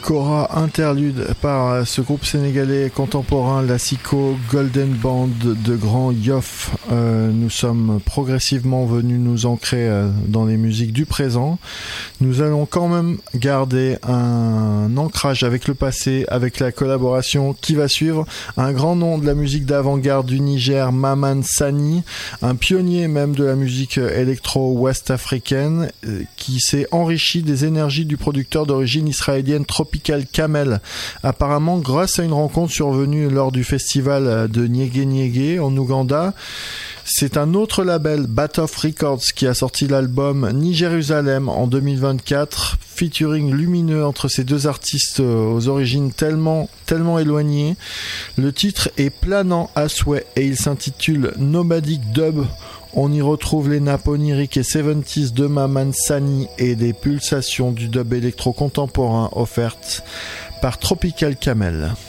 Cora Interlude par ce groupe sénégalais contemporain, la Sico Golden Band de Grand Yoff. Nous sommes progressivement venus nous ancrer dans les musiques du présent. Nous allons quand même garder un ancrage avec le passé, avec la collaboration qui va suivre. Un grand nom de la musique d'avant-garde du Niger, Maman Sani, un pionnier même de la musique électro-ouest africaine, qui s'est enrichi des énergies du producteur d'origine israélienne Tropical Camel, apparemment grâce à une rencontre survenue lors du festival de Nyege Nyege en Ouganda. C'est un autre label, Batoff Records, qui a sorti l'album Ni Jérusalem en 2024, featuring lumineux entre ces deux artistes aux origines tellement éloignées. Le titre est planant à souhait et il s'intitule Nomadic Dub. On y retrouve les nappes oniriques et 70s de Maman Sani et des pulsations du dub électro contemporain offertes par Tropical Camel.